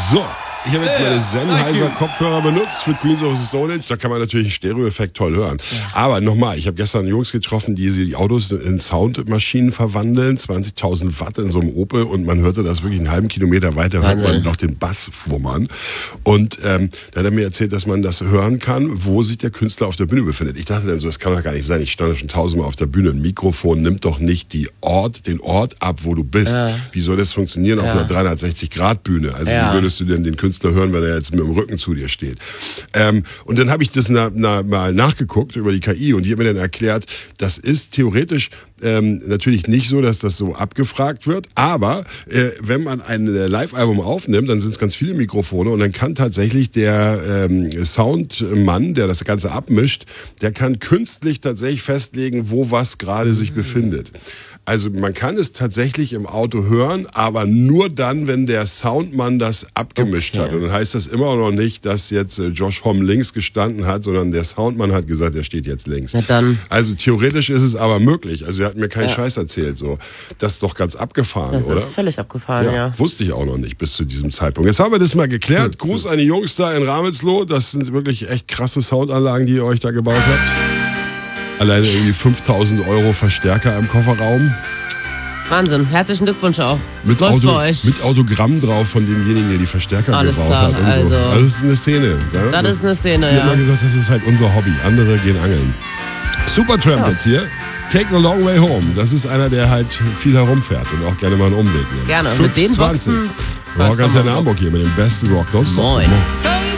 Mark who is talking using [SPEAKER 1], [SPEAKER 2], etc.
[SPEAKER 1] So, ich habe jetzt meine Sennheiser-Kopfhörer benutzt für Queens of the Stone Age. Da kann man natürlich einen Stereo-Effekt toll hören. Ja. Aber nochmal, ich habe gestern Jungs getroffen, die Autos in Soundmaschinen verwandeln. 20.000 Watt in so einem Opel. Und man hörte das wirklich einen halben Kilometer weiter, hört man noch den Bass wummern. Und da hat er mir erzählt, dass man das hören kann, wo sich der Künstler auf der Bühne befindet. Ich dachte dann so, das kann doch gar nicht sein. Ich stand ja schon 1000-mal auf der Bühne. Ein Mikrofon nimmt doch nicht den Ort ab, wo du bist. Ja. Wie soll das funktionieren auf einer 360-Grad-Bühne? Also wie würdest du denn den Künstler hören, wenn er jetzt mit dem Rücken zu dir steht? Und dann habe ich das mal nachgeguckt über die KI und die hat mir dann erklärt, das ist theoretisch natürlich nicht so, dass das so abgefragt wird, aber wenn man ein Live-Album aufnimmt, dann sind es ganz viele Mikrofone und dann kann tatsächlich der Soundmann, der das Ganze abmischt, der kann künstlich tatsächlich festlegen, wo was gerade sich befindet. Also man kann es tatsächlich im Auto hören, aber nur dann, wenn der Soundmann das abgemischt hat. Und dann heißt das immer noch nicht, dass jetzt Josh Homme links gestanden hat, sondern der Soundmann hat gesagt, er steht jetzt links. Also theoretisch ist es aber möglich. Also er hat mir keinen Scheiß erzählt. So. Das ist doch ganz abgefahren, oder?
[SPEAKER 2] Das ist völlig abgefahren, ja.
[SPEAKER 1] Wusste ich auch noch nicht bis zu diesem Zeitpunkt. Jetzt haben wir das mal geklärt. Gruß an die Jungs da in Ramelsloh. Das sind wirklich echt krasse Soundanlagen, die ihr euch da gebaut habt. Alleine irgendwie 5.000 Euro Verstärker im Kofferraum.
[SPEAKER 2] Wahnsinn, herzlichen Glückwunsch auch.
[SPEAKER 1] Mit Autogramm drauf von demjenigen, der die Verstärker
[SPEAKER 2] Alles
[SPEAKER 1] gebaut
[SPEAKER 2] klar,
[SPEAKER 1] hat. Und
[SPEAKER 2] also,
[SPEAKER 1] so. Das ist eine Szene. Ja?
[SPEAKER 2] Das ist eine Szene,
[SPEAKER 1] Ich habe mal gesagt, das ist halt unser Hobby. Andere gehen angeln. Supertramp jetzt hier. Take the long way home. Das ist einer, der halt viel herumfährt und auch gerne mal einen Umweg nimmt.
[SPEAKER 2] Gerne. Mit den Boxen.
[SPEAKER 1] Rock Antenne Hamburg hier mit dem besten Rock. Nonstop.
[SPEAKER 2] Moin.